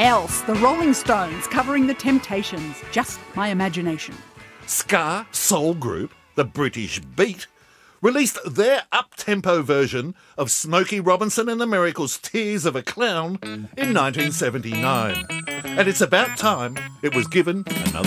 else? The Rolling Stones covering The Temptations. Just my imagination. Ska soul group, the British Beat, released their up-tempo version of Smokey Robinson and the Miracles' Tears of a Clown in 1979. And it's about time it was given another